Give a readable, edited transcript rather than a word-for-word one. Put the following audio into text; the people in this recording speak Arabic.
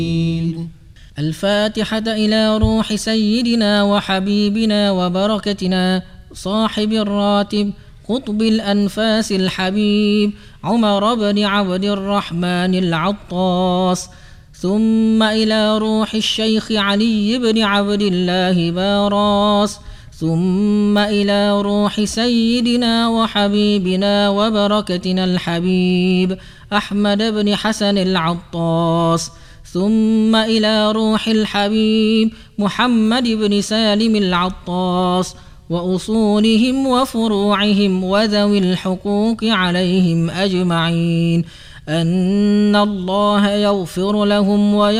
الفاتحة إلى روح سيدنا وحبيبنا وبركتنا صاحب الراتب قطب الأنفاس الحبيب عمر بن عبد الرحمن العطاس، ثم إلى روح الشيخ علي بن عبد الله باراس، ثم إلى روح سيدنا وحبيبنا وبركتنا الحبيب أحمد بن حسن العطاس، ثم إلى روح الحبيب محمد بن سالم العطاس وأصولهم وفروعهم وذوي الحقوق عليهم أجمعين، أن الله يغفر لهم